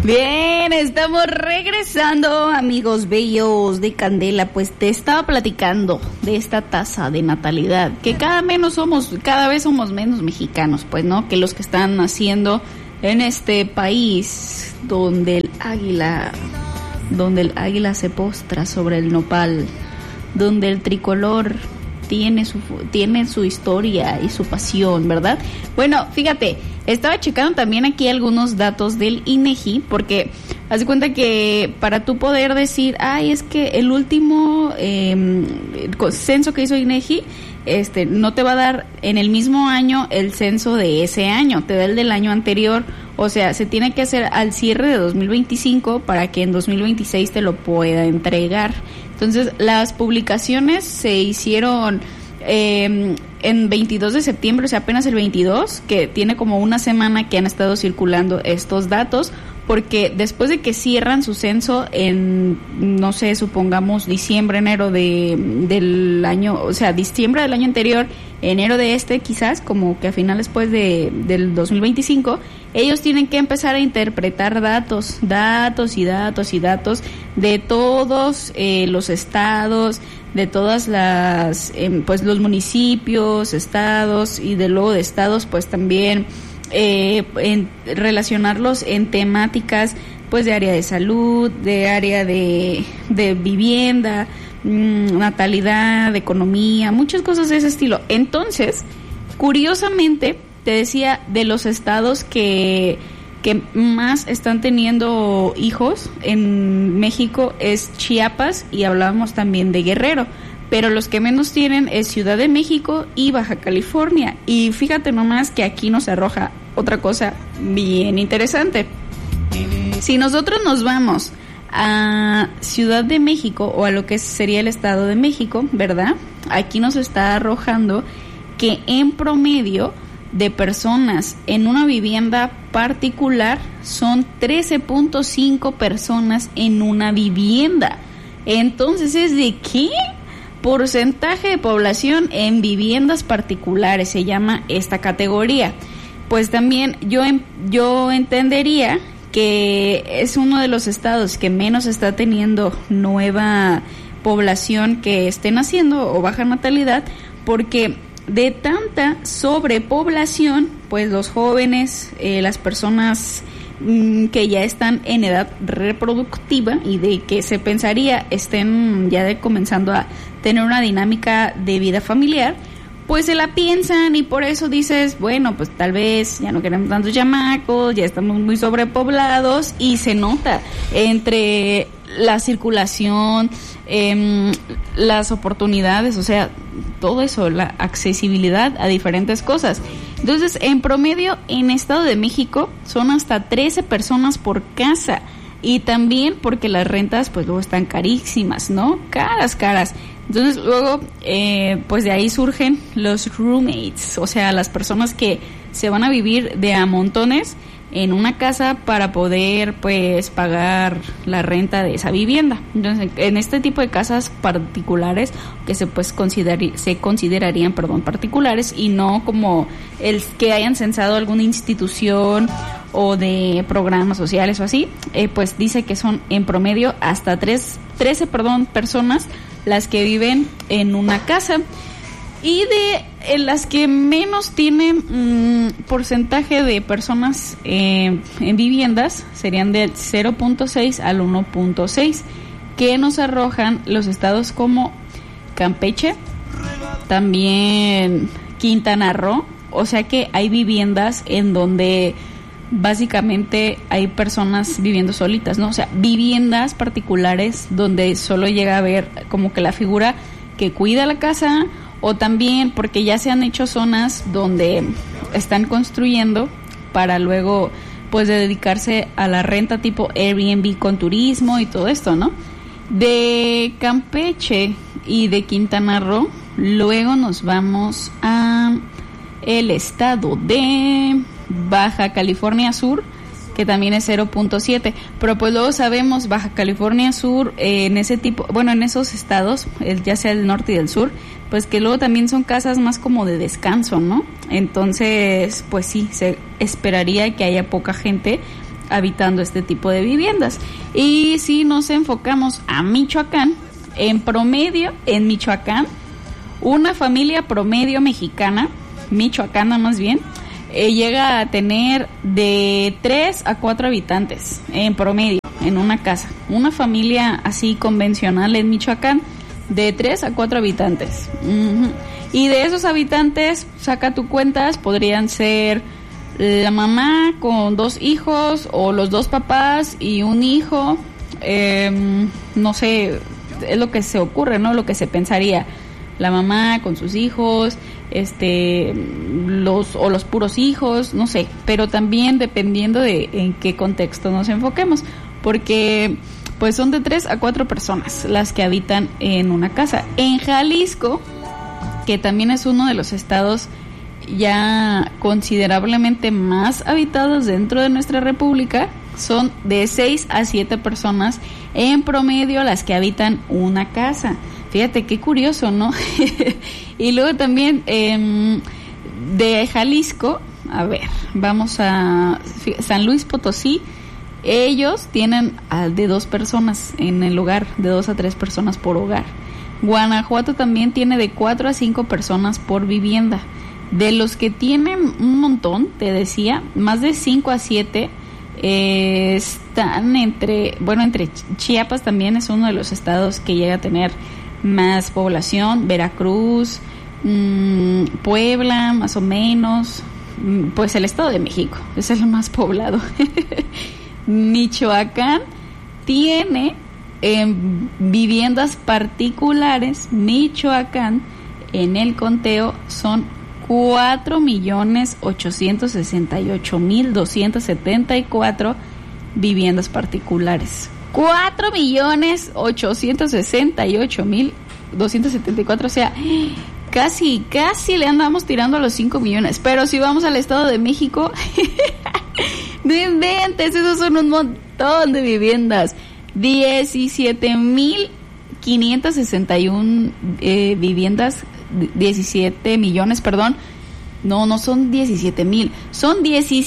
Bien, estamos regresando, amigos bellos de Candela. Pues te estaba platicando de esta tasa de natalidad, que cada vez somos menos mexicanos, pues, ¿no? Que los que están naciendo en este país donde el águila se postra sobre el nopal, donde el tricolor tiene su historia y su pasión, ¿verdad? Bueno, fíjate, estaba checando también aquí algunos datos del INEGI, porque haz de cuenta que para tú poder decir, es que el último censo que hizo INEGI, no te va a dar en el mismo año el censo de ese año, te da el del año anterior. O sea, se tiene que hacer al cierre de 2025 para que en 2026 te lo pueda entregar. Entonces, las publicaciones se hicieron en 22 de septiembre, o sea, apenas el 22, que tiene como una semana que han estado circulando estos datos, porque después de que cierran su censo en, no sé, supongamos diciembre, enero del año, o sea, diciembre del año anterior, enero de quizás, como que a finales pues del 2025, ellos tienen que empezar a interpretar datos de todos los estados, de todas las, pues los municipios, estados, y de luego de estados pues también relacionarlos en temáticas pues de área de salud, de área de vivienda, natalidad, de economía, muchas cosas de ese estilo. Entonces, curiosamente, te decía, de los estados que más están teniendo hijos en México es Chiapas, y hablábamos también de Guerrero, pero los que menos tienen es Ciudad de México y Baja California. Y fíjate nomás que aquí nos arroja otra cosa bien interesante. Si nosotros nos vamos a Ciudad de México, o a lo que sería el Estado de México, ¿verdad? Aquí nos está arrojando que en promedio de personas en una vivienda particular son 13.5 personas en una vivienda. Entonces, ¿es de qué? Porcentaje de población en viviendas particulares se llama esta categoría. Pues también yo entendería que es uno de los estados que menos está teniendo nueva población que esté naciendo o baja natalidad, porque de tanta sobrepoblación, pues los jóvenes, las personas que ya están en edad reproductiva y de que se pensaría estén ya comenzando a tener una dinámica de vida familiar, pues se la piensan, y por eso dices, bueno, pues tal vez ya no queremos tantos chamacos, ya estamos muy sobrepoblados, y se nota entre la circulación, las oportunidades, o sea, todo eso, la accesibilidad a diferentes cosas. Entonces, en promedio, en Estado de México son hasta 13 personas por casa, y también porque las rentas pues luego están carísimas, ¿no? Caras. Entonces luego pues de ahí surgen los roommates, o sea, las personas que se van a vivir de a montones en una casa para poder pues pagar la renta de esa vivienda. Entonces, en este tipo de casas particulares que se considerarían particulares, y no como el que hayan censado alguna institución o de programas sociales o así, pues dice que son en promedio hasta 13 personas las que viven en una casa. Y de las que menos tienen porcentaje de personas en viviendas serían del 0.6 al 1.6, que nos arrojan los estados como Campeche, también Quintana Roo. O sea que hay viviendas en donde básicamente hay personas viviendo solitas, ¿no? O sea, viviendas particulares donde solo llega a haber como que la figura que cuida la casa, o también porque ya se han hecho zonas donde están construyendo para luego pues dedicarse a la renta tipo Airbnb con turismo y todo esto, ¿no? De Campeche y de Quintana Roo, luego nos vamos a el estado de Baja California Sur, que también es 0.7, pero pues luego sabemos Baja California Sur, en ese tipo, bueno, en esos estados, ya sea el norte y el sur, pues que luego también son casas más como de descanso, ¿no? Entonces, pues sí, se esperaría que haya poca gente habitando este tipo de viviendas. Y si nos enfocamos a Michoacán, en promedio, en Michoacán, una familia promedio mexicana, michoacana más bien, llega a tener de 3 a 4 habitantes en promedio en una casa. Una familia así convencional en Michoacán, de 3 a 4 habitantes. Y de esos habitantes, saca tu cuentas, podrían ser la mamá con 2 hijos o los 2 papás y un hijo. No sé, es lo que se ocurre, ¿no? Lo que se pensaría. La mamá con sus hijos, los puros hijos, no sé, pero también dependiendo de en qué contexto nos enfoquemos, porque pues son de 3 a 4 personas las que habitan en una casa. En Jalisco, que también es uno de los estados ya considerablemente más habitados dentro de nuestra república, son de 6 a 7 personas en promedio las que habitan una casa. Fíjate qué curioso, ¿no? Y luego también de Jalisco, a ver, vamos a San Luis Potosí. Ellos tienen de 2 personas en el hogar, de 2 a 3 personas por hogar. Guanajuato también tiene de 4 a 5 personas por vivienda. De los que tienen un montón, te decía, más de 5 a 7 están entre Chiapas también es uno de los estados que llega a tener más población, Veracruz, Puebla, más o menos, pues el Estado de México es el más poblado. Michoacán tiene viviendas particulares. Michoacán, en el conteo, son 4,868,274 viviendas particulares. 4,868,274, o sea, casi le andamos tirando a los 5 millones. Pero si vamos al Estado de México, no inventes, esos son un montón de viviendas. 17,561 viviendas, 17 millones, perdón. No son 17,000, son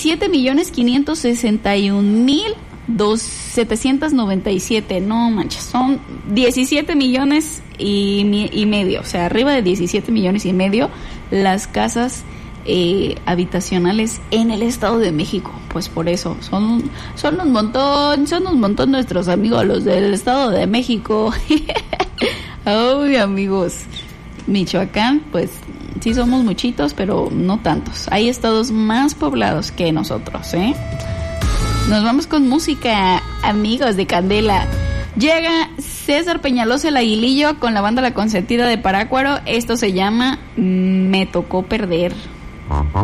17,561,797. No manches, son 17 millones y medio, o sea, arriba de 17 millones y medio las casas habitacionales en el Estado de México. Pues por eso son un montón nuestros amigos los del Estado de México. Ay, amigos, Michoacán, pues sí somos muchitos, pero no tantos. Hay estados más poblados que nosotros, ¿eh? Nos vamos con música, amigos de Candela. Llega César Peñalosa el Aguilillo con la banda La Consentida de Parácuaro. Esto se llama Me Tocó Perder.